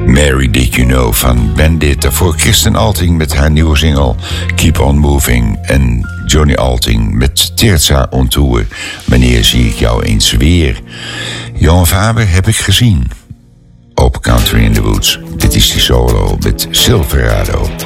Mary Did You Know van Bandit. Daarvoor Kristen Alting met haar nieuwe single Keep On Moving. En Johnny Alting met Terza on Tour. Wanneer zie ik jou eens weer? Johan Faber heb ik gezien op Country in the Woods. Dit is die solo met Silverado.